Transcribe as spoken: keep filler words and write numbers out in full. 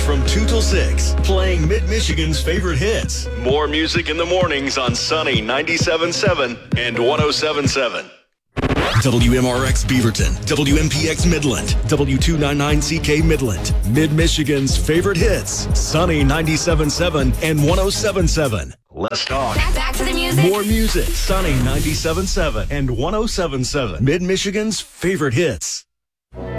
from two till six, playing Mid-Michigan's favorite hits. More music in the mornings on Sunny ninety-seven point seven and one oh seven point seven. W M R X Beaverton, W M P X Midland, W two ninety-nine C K Midland, Mid-Michigan's favorite hits, Sunny ninety-seven point seven and one oh seven point seven. Let's talk. Back, back to the music. More music, Sunny ninety-seven point seven and one oh seven point seven. Mid-Michigan's favorite hits.